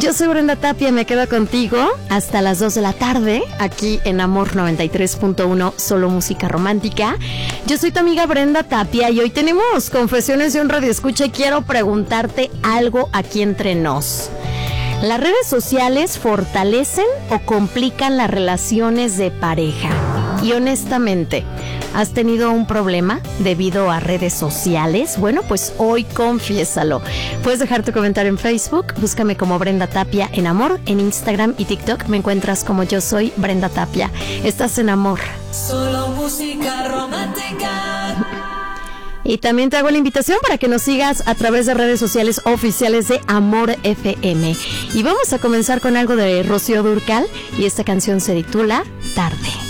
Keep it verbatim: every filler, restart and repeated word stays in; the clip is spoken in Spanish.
Yo soy Brenda Tapia, me quedo contigo hasta las dos de la tarde, aquí en Amor noventa y tres punto uno, solo música romántica. Yo soy tu amiga Brenda Tapia y hoy tenemos confesiones de un radioescucha y quiero preguntarte algo aquí entre nos. ¿Las redes sociales fortalecen o complican las relaciones de pareja? Y honestamente, ¿has tenido un problema debido a redes sociales? Bueno, pues hoy confiésalo. Puedes dejar tu comentario en Facebook, búscame como Brenda Tapia en Amor, en Instagram y TikTok me encuentras como Yo Soy Brenda Tapia. Estás en Amor. Solo música romántica. Y también te hago la invitación para que nos sigas a través de redes sociales oficiales de Amor F M. Y vamos a comenzar con algo de Rocío Dúrcal y esta canción se titula Tarde.